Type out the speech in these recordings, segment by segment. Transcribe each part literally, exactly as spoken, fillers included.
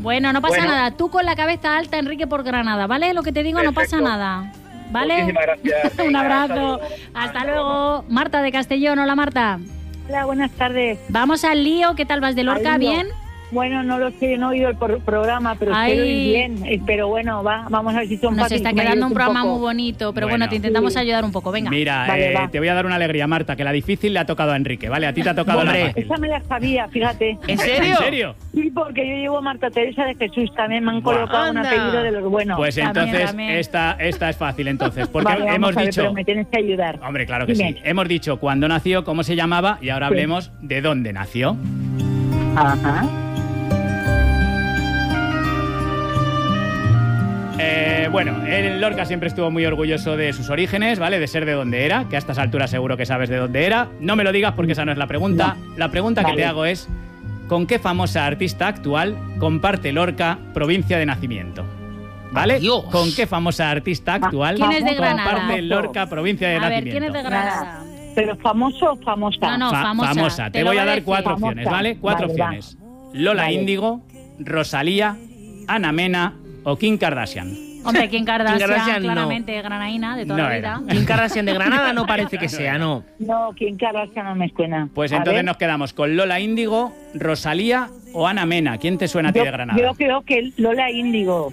Bueno, no pasa Bueno. nada. Tú con la cabeza alta, Enrique, por Granada, ¿vale? Lo que te digo, Perfecto. no pasa nada. ¿Vale? Muchísimas gracias. Un Venga, abrazo. hasta luego. Hasta luego. Marta de Castellón. Hola, Marta. Hola, buenas tardes. Vamos al lío. ¿Qué tal vas de Lorca? Al lío. ¿Bien? Bueno, no lo sé, no he oído el por- programa, pero Ay. espero ir bien. Eh, Pero bueno, va, vamos a ver si son Nos fáciles, está que me quedando ayudes un programa poco. muy bonito, pero bueno, Bueno. te intentamos Sí. ayudar un poco. Venga. Mira, Vale, eh, va. te voy a dar una alegría, Marta, que la difícil le ha tocado a Enrique, ¿vale? A ti te ha tocado la Hombre. fácil. Esa me la sabía, fíjate. ¿En serio? ¿En serio? Sí, porque yo llevo Marta Teresa de Jesús, también me han Buah. colocado un Anda. apellido de los buenos. Pues También, entonces, también. esta, esta es fácil, entonces. Porque Vale, vamos hemos a ver, dicho... pero me tienes que ayudar. Hombre, claro que Dime. sí. Hemos dicho cuándo nació, cómo se llamaba y ahora Sí. hablemos de dónde nació. Ajá. Eh, bueno, el Lorca siempre estuvo muy orgulloso de sus orígenes, ¿vale? De ser de donde era, que a estas alturas seguro que sabes de dónde era. No me lo digas porque esa no es la pregunta. La pregunta que Vale. te hago es, ¿con qué famosa artista actual comparte Lorca provincia de nacimiento? ¿Vale? Adiós. ¿Con qué famosa artista actual ¿Quién es de Granada? comparte Lorca provincia de A ver, nacimiento? ¿quién es de Granada? ¿Pero famoso o famosa? No, no, Fa- famosa. Te, Te lo voy va a a dar decir. cuatro Famosa. opciones, ¿vale? Cuatro Vale, va. opciones. Lola Vale. Índigo, Rosalía, Ana Mena o Kim Kardashian. Hombre, Kim Kardashian, Kim Kardashian, no. claramente granaína de toda No la era. vida. Kim Kardashian de Granada no parece que sea, ¿no? No, ¿quién Kardashian no me suena? Pues A entonces ver. nos quedamos con Lola Índigo, Rosalía o Ana Mena. ¿Quién te suena a ti yo, de Granada? yo creo que Lola Índigo.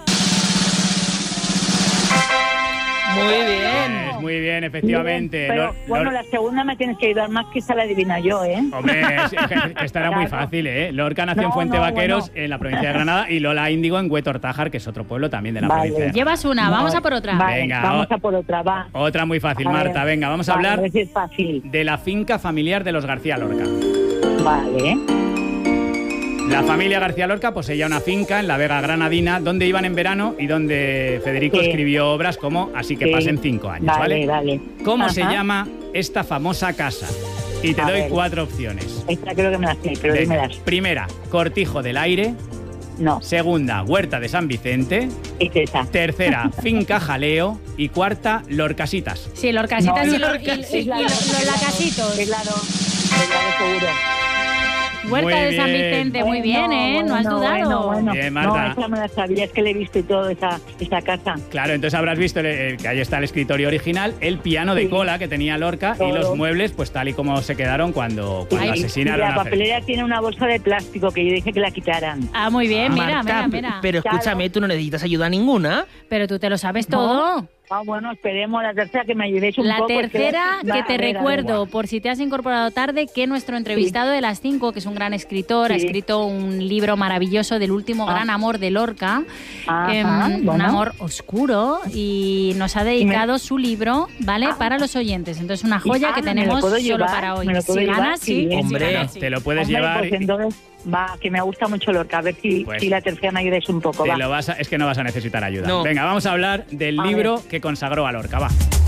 Muy bien. Pues muy bien, efectivamente. Pero Lo- bueno, Lor- la segunda me tienes que ayudar más, que esa la adivina yo, ¿eh? Hombre, es- es que esta era muy Claro. fácil, ¿eh? Lorca nació en No, Fuente no, Vaqueros, bueno. en la provincia de Granada, y Lola Índigo en Huetortájar, que es otro pueblo también de la Vale. provincia. Llevas una, vamos a por otra. Vale, Venga, vamos o- a por otra, va. Otra muy fácil, A Marta. ver. Venga, vamos a Vale, hablar a ver si es fácil. de la finca familiar de los García Lorca. Vale. La familia García Lorca poseía una finca en la Vega Granadina donde iban en verano y donde Federico Sí. escribió obras como Así que Sí. pasen cinco años, Vale, ¿vale? vale. ¿Cómo Ajá. se llama esta famosa casa? Y te A doy ver. cuatro opciones. Esta creo que me la sé, pero Venga. dímelas. Primera, Cortijo del Aire. No, Segunda, Huerta de San Vicente. es esa. Tercera, Finca Jaleo. Y cuarta, Lorcasitas. Sí, Lorcasitas No, y, los, y, Lorcasitas. y- y los, los lacasitos. Es claro, es claro, seguro. Huerta Muy de San bien. Vicente, muy bien, Bueno, ¿eh? No has bueno, dudado. Bueno, bueno. Bien, Marta. No, esa me la sabía, es que le he visto y todo esa, esa casa. Claro, entonces habrás visto el- el- que ahí está el escritorio original, el piano de Sí. cola que tenía Lorca y Todo. los muebles, pues tal y como se quedaron cuando, cuando Ay, Y asesinaron la a Federico. papelera tiene una bolsa de plástico que yo dije que la quitaran. Ah, muy bien, mira, Marta, mira, mira. pero escúchame, tú no necesitas ayuda ninguna. Pero tú te lo sabes todo. Ah, bueno, esperemos la tercera que me ayudéis un La poco. es tercera, Va, que a te ver, a ver. recuerdo, por si te has incorporado tarde, que nuestro entrevistado de las cinco, que es un gran escritor, ha Sí. escrito un libro maravilloso del último Ah. gran amor de Lorca, Ajá, em, un bueno. amor oscuro, y nos ha dedicado su libro, ¿vale? Ah. Para los oyentes. Entonces, una joya Ah, que ¿me lo tenemos puedo solo llevar? para hoy. ¿Me lo puedo Si llevar? ganas, Qué sí. bien. Si Hombre, ganas, sí. Te lo puedes Hombre, llevar pues y- entonces, va, que me gusta mucho Lorca. A ver si, Pues- si la tercera me ayudáis un poco, te va. lo vas a- es que no vas a necesitar ayuda. No. Venga, vamos a hablar del A libro ver. que consagró a Lorca, va.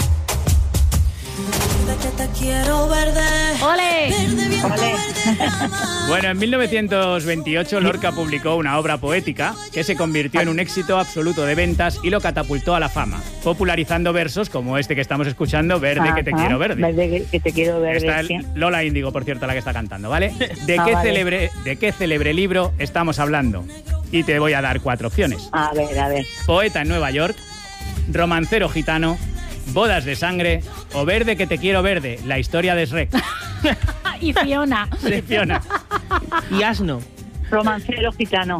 ¡Ole! Vale. Bueno, en mil novecientos veintiocho Lorca publicó una obra poética que se convirtió en un éxito absoluto de ventas y lo catapultó a la fama, popularizando versos como este que estamos escuchando, Verde que te Ajá, quiero verde. Verde que, que te quiero verde. Está el- sí. Lola Índigo, por cierto, la que está cantando, ¿vale? ¿De Ah, qué vale. célebre, de qué célebre libro estamos hablando? Y te voy a dar cuatro opciones. A ver, a ver. Poeta en Nueva York, Romancero gitano, Bodas de sangre o Verde que te quiero verde, la historia de Shrek. Y Fiona. De Fiona. Y asno. Romancero gitano.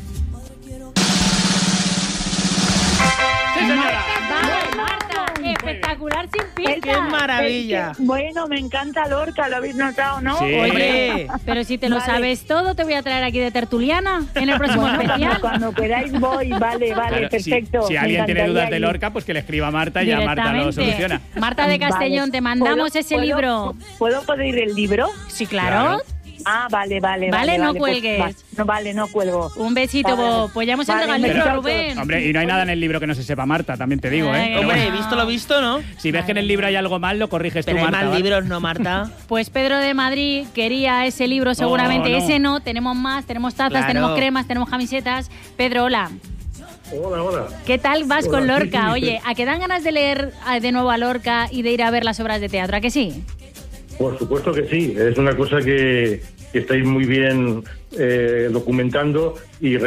¡Sí, señora! Vamos, Marta, espectacular sin Es pista. ¡Qué maravilla! Es que, bueno, me encanta Lorca, lo habéis notado, ¿no? Sí. Oye, Pero si te lo Vale. sabes todo, te voy a traer aquí de tertuliana en el próximo Bueno, especial. cuando, cuando queráis voy, vale, vale, Claro, si- perfecto. Si, Me alguien tiene encantaría dudas de ir. Lorca, pues que le escriba a Marta y ya Marta lo Directamente. soluciona. Marta de Castellón, Vale. te mandamos ¿Puedo- ese puedo- libro. ¿Puedo pedir el libro? Sí, claro. Ah, vale, vale. Vale, no pues, cuelgues. va. no, vale, no cuelgo. Un besito, Vale. Bo. Pues ya hemos Vale, entregado el un libro, besito a Rubén. todos. Hombre, y no hay nada en el libro que no se sepa Marta, también te digo, ¿eh? Ay, Pero hombre, bueno, visto lo visto, ¿no? si ves que en el libro hay algo mal, lo corriges Pero tú, hay Marta. más ¿vale? libros, ¿no, Marta? Pues Pedro de Madrid quería ese libro, seguramente. no. Ese no, tenemos más, tenemos tazas, Claro. tenemos cremas, tenemos camisetas. Pedro, hola. Hola, hola. ¿Qué tal vas Hola, con sí, Lorca? sí, Oye, ¿a qué dan ganas de leer ah, de nuevo a Lorca y de ir a ver las obras de teatro? ¿A que sí? Por supuesto que sí. Es una cosa que, que estáis muy bien eh, documentando y